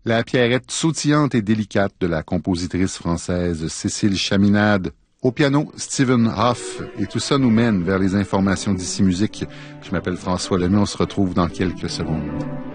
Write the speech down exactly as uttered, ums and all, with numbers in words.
La pierrette sautillante et délicate de la compositrice française Cécile Chaminade. Au piano, Stephen Hoff. Et tout ça nous mène vers les informations d'Ici Musique. Je m'appelle François Lemay. On se retrouve dans quelques secondes.